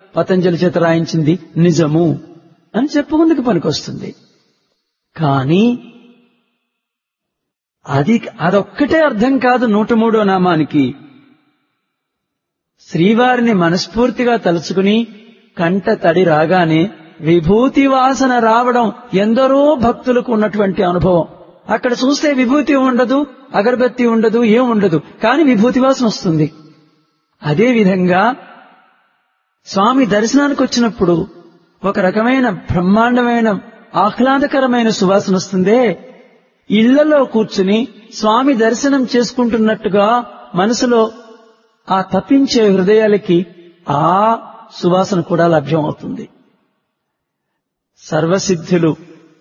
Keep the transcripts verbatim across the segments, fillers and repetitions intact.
పతంజలి చేత రాయించింది నిజము అని చెప్పుకుందుకు పనికొస్తుంది. కానీ అది అదొక్కటే అర్థం కాదు. నూట మూడో నామానికి శ్రీవారిని మనస్ఫూర్తిగా తలుచుకుని కంట తడి రాగానే విభూతి వాసన రావడం ఎందరో భక్తులకు ఉన్నటువంటి అనుభవం. అక్కడ చూస్తే విభూతి ఉండదు, అగరబత్తి ఉండదు, ఏం ఉండదు, కానీ విభూతి వాసన వస్తుంది. అదేవిధంగా స్వామి దర్శనానికి వచ్చినప్పుడు ఒక రకమైన బ్రహ్మాండమైన ఆహ్లాదకరమైన సువాసన వస్తుందే. ఇళ్లలో కూర్చుని స్వామి దర్శనం చేసుకుంటున్నట్టుగా మనసులో ఆ తప్పించే హృదయాలకి ఆ సువాసన కూడా లభ్యం అవుతుంది. సర్వసిద్ధులు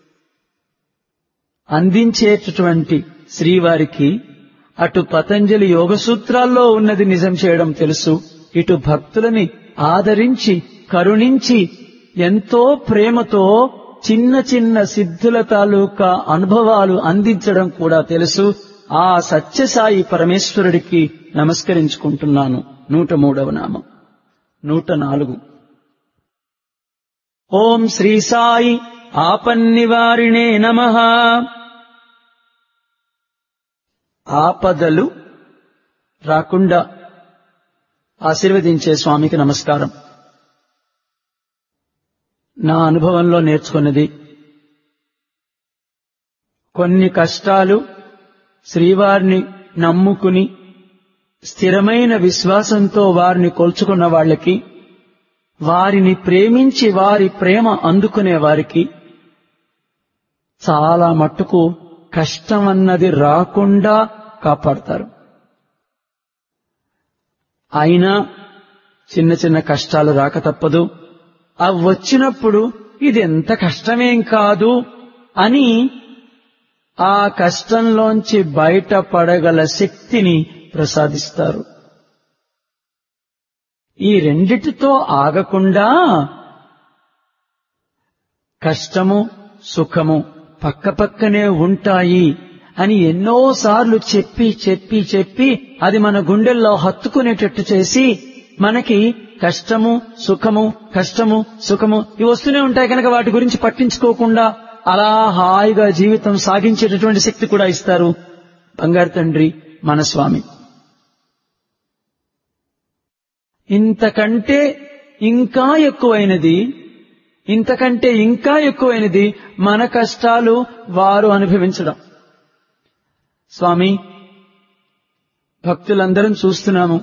అందించేటటువంటి శ్రీవారికి అటు పతంజలి యోగ సూత్రాల్లో ఉన్నది నిజం చేయడం తెలుసు, ఇటు భక్తులని ఆదరించి కరుణించి ఎంతో ప్రేమతో చిన్న చిన్న సిద్ధుల తాలూకా అనుభవాలు అందించడం కూడా తెలుసు. ఆ సత్యసాయి పరమేశ్వరుడికి నమస్కరించుకుంటున్నాను. నూట మూడవ నామం. నూట నాలుగు. ఓం శ్రీ సాయి ఆపన్నివారిణే నమః. ఆపదలు రాకుండా ఆశీర్వదించే స్వామికి నమస్కారం. నా అనుభవంలో నేర్చుకున్నది, కొన్ని కష్టాలు శ్రీవారిని నమ్ముకుని స్థిరమైన విశ్వాసంతో వారిని కొల్చుకున్న వాళ్ళకి, వారిని ప్రేమించి వారి ప్రేమ అందుకునే వారికి చాలా మట్టుకు కష్టం అన్నది రాకుండా కాపాడతారు. అయినా చిన్న చిన్న కష్టాలు రాక తప్పదు. అవి వచ్చినప్పుడు ఇది ఎంత కష్టమేం కాదు అని ఆ కష్టంలోంచి బయటపడగల శక్తిని ప్రసాదిస్తారు. ఈ రెండిటితో ఆగకుండా కష్టము సుఖము పక్కపక్కనే ఉంటాయి అని ఎన్నోసార్లు చెప్పి చెప్పి చెప్పి అది మన గుండెల్లో హత్తుకునేటట్టు చేసి మనకి కష్టము సుఖము కష్టము సుఖము ఇవి వస్తూనే ఉంటాయి కనుక వాటి గురించి పట్టించుకోకుండా అలా హాయిగా జీవితం సాగించేటటువంటి శక్తి కూడా ఇస్తారు బంగారు తండ్రి మన స్వామి. ఇంతకంటే ఇంకా ఎక్కువైనది ఇంతకంటే ఇంకా ఎక్కువైనది మన కష్టాలు వారు అనుభవించడం. స్వామి, భక్తులందరం చూస్తున్నాము,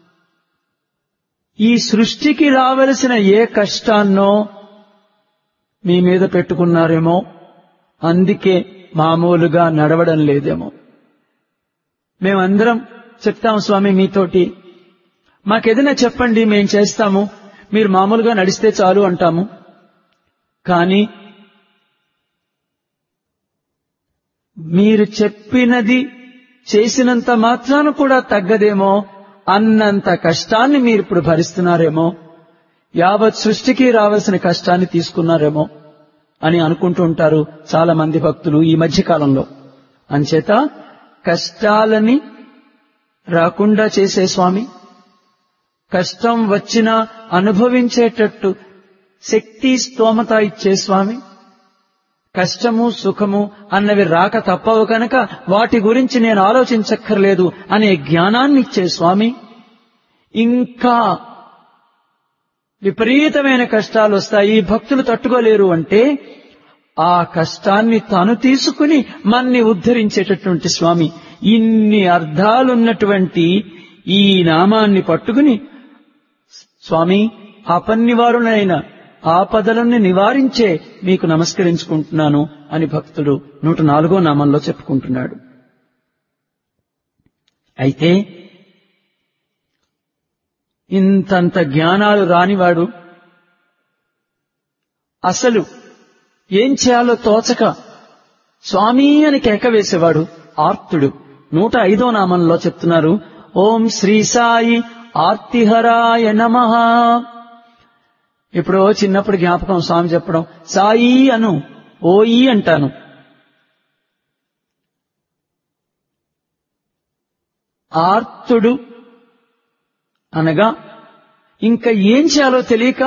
ఈ సృష్టికి రావలసిన ఏ కష్టాన్నో మీ మీద పెట్టుకున్నారేమో, అందుకే మామూలుగా నడవడం లేదేమో. మేమందరం చెప్తాం స్వామి మీతోటి, మాకేదైనా చెప్పండి మేం చేస్తాము, మీరు మామూలుగా నడిస్తే చాలు అంటాము. కానీ మీరు చెప్పినది చేసినంత మాత్రాన కూడా తగ్గదేమో అన్నంత కష్టాన్ని మీరు ఇప్పుడు భరిస్తున్నారేమో, యావత్ సృష్టికి రావాల్సిన కష్టాన్ని తీసుకున్నారేమో అని అనుకుంటూ ఉంటారు చాలా మంది భక్తులు ఈ మధ్య కాలంలో. అంచేత కష్టాలని రాకుండా చేసే స్వామి, కష్టం వచ్చినా అనుభవించేటట్టు శక్తి స్తోమత ఇచ్చే స్వామి, కష్టము సుఖము అన్నవి రాక తప్పవు కనుక వాటి గురించి నేను ఆలోచించక్కర్లేదు అనే జ్ఞానాన్ని ఇచ్చే స్వామి, ఇంకా విపరీతమైన కష్టాలు వస్తాయి భక్తులు తట్టుకోలేరు అంటే ఆ కష్టాన్ని తాను తీసుకుని మన్ని ఉద్ధరించేటటువంటి స్వామి. ఇన్ని అర్థాలున్నటువంటి ఈ నామాన్ని పట్టుకుని స్వామి ఆపన్నివారునైన ఆపదలను నివారించే మీకు నమస్కరించుకుంటున్నాను అని భక్తుడు నూట నాలుగో నామంలో చెప్పుకుంటున్నాడు. అయితే ఇంతంత జ్ఞానాలు రానివాడు అసలు ఏం చేయాలో తోచక స్వామి అని కేక వేసేవాడు ఆర్తుడు నూట ఐదో నామంలో చెప్తున్నారు. ఓం శ్రీ సాయి ఆర్తిహరాయ నమః. ఇప్పుడు చిన్నప్పుడు జ్ఞాపకం స్వామి చెప్పడం, సాయి అను ఓయి అంటాను. ఆర్తుడు అనగా ఇంకా ఏం చేయాలో తెలియక